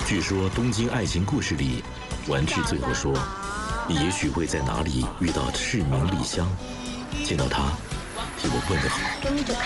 据说《东京爱情故事》里，丸治最后说：“你也许会在哪里遇到赤名莉香，见到她，替我问个好。”